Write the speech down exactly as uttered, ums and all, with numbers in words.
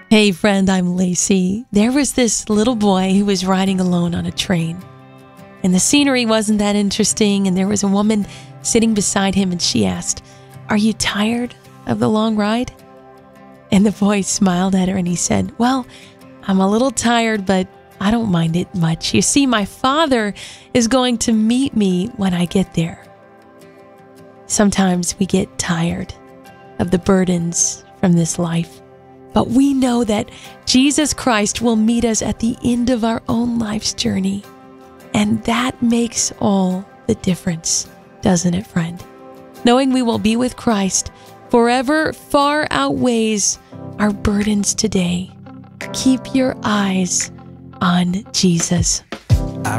Hey friend, I'm Lacey. There was this little boy who was riding alone on a train. And the scenery wasn't that interesting, and there was a woman sitting beside him, and she asked, "Are you tired of the long ride?" And the boy smiled at her and he said, "Well, I'm a little tired, but I don't mind it much. You see, my Father is going to meet me when I get there." Sometimes we get tired of the burdens from this life, but we know that Jesus Christ will meet us at the end of our own life's journey. And that makes all the difference, doesn't it, friend? Knowing we will be with Christ forever far outweighs our burdens today. Keep your eyes on Jesus.